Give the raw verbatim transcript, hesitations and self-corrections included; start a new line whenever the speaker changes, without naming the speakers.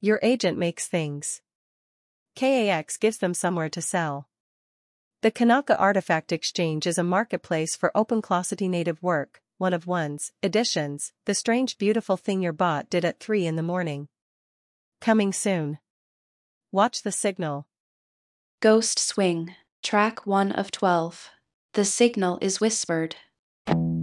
Your agent makes things. K A X gives them somewhere to sell. The Kanaka Artifact Exchange is a marketplace for open-closet native work, one of one's editions, the strange beautiful thing your bot did at three in the morning. Coming soon. Watch the signal.
Ghost Swing, track one of twelve. The signal is whispered.